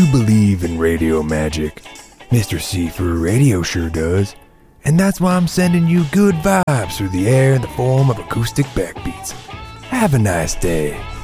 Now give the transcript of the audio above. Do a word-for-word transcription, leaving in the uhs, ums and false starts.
believe in radio magic. Mister C for radio sure does. And that's why I'm sending you good vibes through the air in the form of acoustic backbeats. Have a nice day.